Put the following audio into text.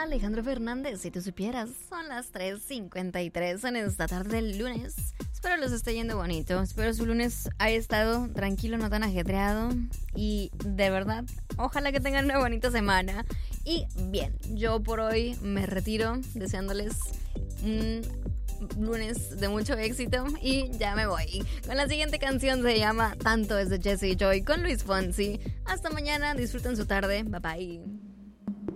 Alejandro Fernández. Si tú supieras, son las 3:53 en esta tarde del lunes. Espero los esté yendo bonito. Espero su lunes haya estado tranquilo, no tan ajetreado. Y de verdad, ojalá que tengan una bonita semana. Y bien, yo por hoy me retiro deseándoles un lunes de mucho éxito y ya me voy. Con la siguiente canción, se llama Tanto, es de Jesse Joy con Luis Fonsi. Hasta mañana, disfruten su tarde. Bye bye.